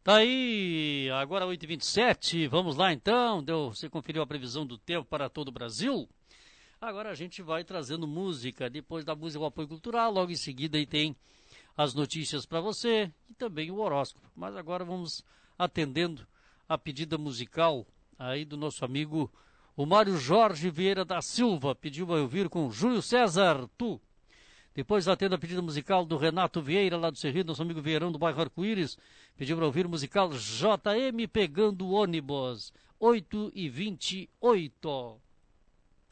Tá aí, agora 8h27, vamos lá então, você conferiu a previsão do tempo para todo o Brasil? Agora a gente vai trazendo música, depois da música o apoio cultural, logo em seguida aí tem as notícias para você e também o horóscopo. Mas agora vamos atendendo a pedida musical aí do nosso amigo o Mário Jorge Vieira da Silva, pediu para ouvir com Júlio César, Tu. Depois atendo a pedida musical do Renato Vieira, lá do Cerrito, nosso amigo Vieirão do bairro Arco-Íris, pediu para ouvir o musical JM Pegando Ônibus, 8h28.